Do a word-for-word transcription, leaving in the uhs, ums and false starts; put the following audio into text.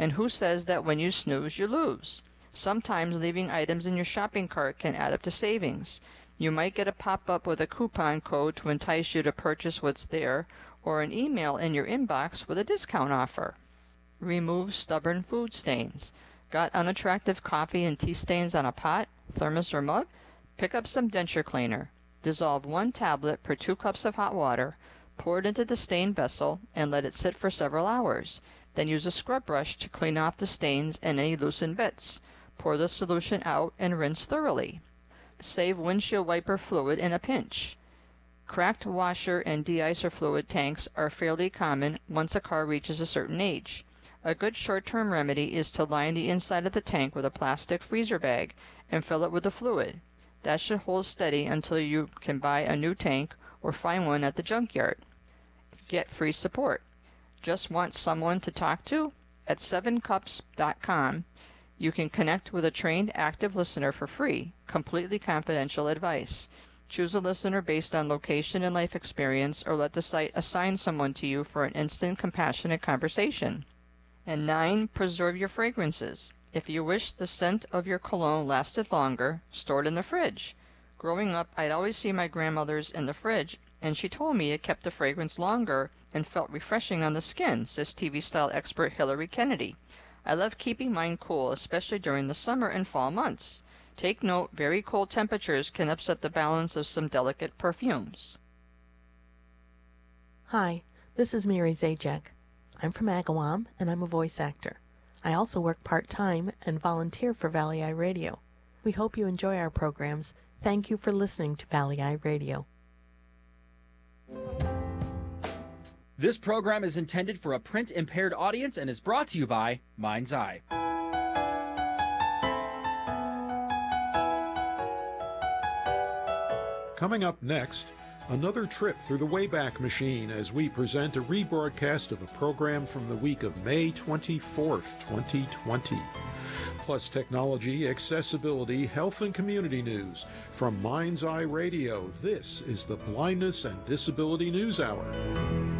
And who says that when you snooze, you lose? Sometimes leaving items in your shopping cart can add up to savings. You might get a pop-up with a coupon code to entice you to purchase what's there, or an email in your inbox with a discount offer. Remove stubborn food stains. Got unattractive coffee and tea stains on a pot, thermos, or mug? Pick up some denture cleaner. Dissolve one tablet per two cups of hot water, pour it into the stained vessel, and let it sit for several hours. Then use a scrub brush to clean off the stains and any loosened bits. Pour the solution out and rinse thoroughly. Save windshield wiper fluid in a pinch. Cracked washer and de-icer fluid tanks are fairly common once a car reaches a certain age. A good short-term remedy is to line the inside of the tank with a plastic freezer bag and fill it with the fluid. That should hold steady until you can buy a new tank or find one at the junkyard. Get free support. Just want someone to talk to? At seven cups dot com, you can connect with a trained active listener for free, completely confidential advice. Choose a listener based on location and life experience, or let the site assign someone to you for an instant, compassionate conversation. And nine, preserve your fragrances. If you wish the scent of your cologne lasted longer, store it in the fridge. Growing up, I'd always see my grandmother's in the fridge, and she told me it kept the fragrance longer and felt refreshing on the skin, says T V-style expert Hillary Kennedy. I love keeping mine cool, especially during the summer and fall months. Take note, very cold temperatures can upset the balance of some delicate perfumes. Hi, this is Mary Zajac. I'm from Agawam, and I'm a voice actor. I also work part-time and volunteer for Valley Eye Radio. We hope you enjoy our programs. Thank you for listening to Valley Eye Radio. This program is intended for a print-impaired audience and is brought to you by Mind's Eye. Coming up next, another trip through the Wayback Machine as we present a rebroadcast of a program from the week of May twenty-fourth, twenty twenty. Plus technology, accessibility, health, and community news. From Mind's Eye Radio, this is the Blindness and Disability News Hour.